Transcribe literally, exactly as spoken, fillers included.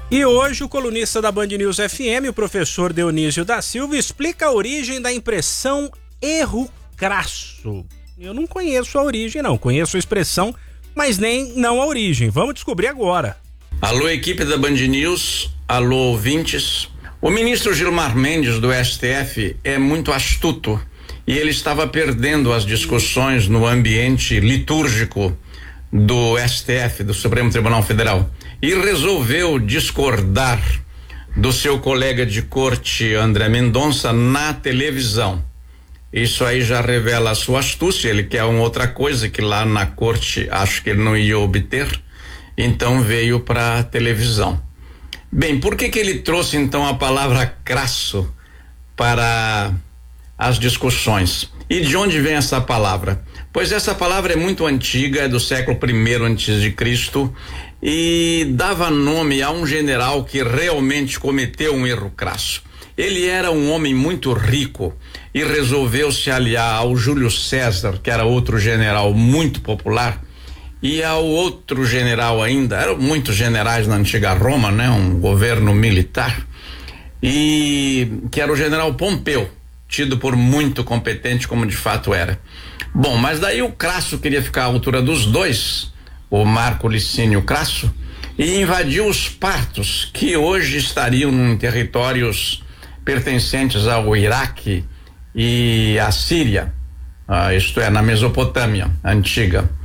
E hoje o colunista da Band News F M, o professor Dionísio da Silva, explica a origem da impressão erro crasso. Eu não conheço a origem não, conheço a expressão, mas nem não a origem. Vamos descobrir agora. Alô, equipe da Band News, alô, ouvintes. O ministro Gilmar Mendes do S T F é muito astuto e ele estava perdendo as discussões no ambiente litúrgico do S T F, do Supremo Tribunal Federal, e resolveu discordar do seu colega de corte André Mendonça na televisão. Isso aí já revela a sua astúcia. Ele quer uma outra coisa que lá na corte acho que ele não ia obter, então veio para a televisão. Bem, por que que ele trouxe então a palavra crasso para as discussões? E de onde vem essa palavra? Pois essa palavra é muito antiga, é do século primeiro antes de Cristo, e dava nome a um general que realmente cometeu um erro crasso. Ele era um homem muito rico e resolveu se aliar ao Júlio César, que era outro general muito popular, e ao outro general ainda, eram muitos generais na antiga Roma, né? Um governo militar, e que era o general Pompeu, tido por muito competente, como de fato era. Bom, mas daí o Crasso queria ficar à altura dos dois, o Marco Licínio Crasso, e invadiu os partos, que hoje estariam em territórios pertencentes ao Iraque e à Síria, ah, isto é, na Mesopotâmia antiga.